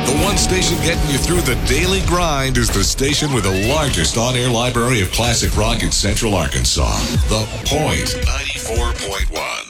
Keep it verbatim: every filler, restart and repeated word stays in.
The one station getting you through the daily grind is the station with the largest on-air library of classic rock in Central Arkansas. The Point ninety-four point one.